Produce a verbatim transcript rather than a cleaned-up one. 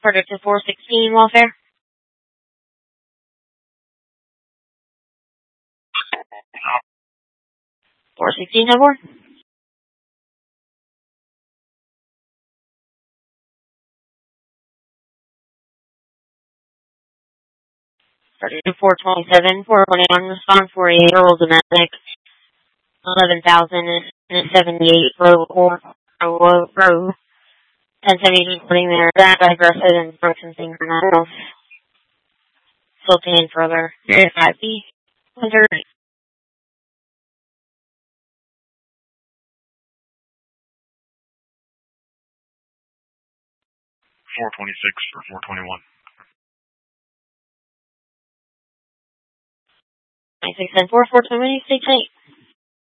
Carter to four sixteen, welfare. four sixteen, ten four. Carter to four twenty-seven, four twenty-one, response forty-eight, rural domestic, eleven thousand seventy-eight, row or row, row, ten seventy, putting there, that aggressive and broken synchronized. Still paying further. Here's five B. Wizard. four twenty-six for four twenty-one. nine six ten four, four twenty, stay tight.